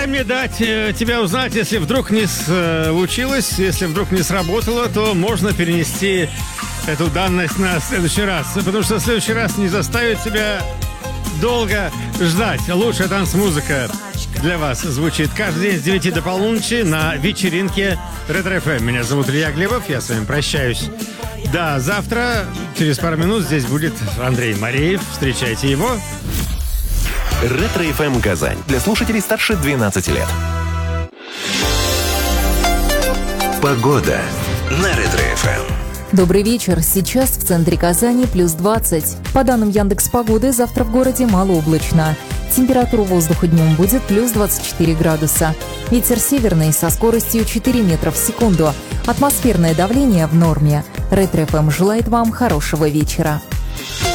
мне дать тебя узнать, если вдруг не случилось, если вдруг не сработало, то можно перенести эту данность на следующий раз. Потому что в следующий раз не заставит тебя долго ждать. Лучшая танцмузыка для вас звучит каждый день с 9 до полуночи на вечеринке Ретро ФМ. Меня зовут Илья Глебов, я с вами прощаюсь. Да, завтра, через пару минут, здесь будет Андрей Мареев. Встречайте его. Ретро ФМ Казань. Для слушателей старше 12 лет. Погода на Ретро ФМ. Добрый вечер. Сейчас в центре Казани плюс 20. По данным Яндекс.Погоды, завтра в городе малооблачно. Температура воздуха днем будет плюс 24 градуса. Ветер северный со скоростью 4 метра в секунду. Атмосферное давление в норме. Ретро ФМ желает вам хорошего вечера.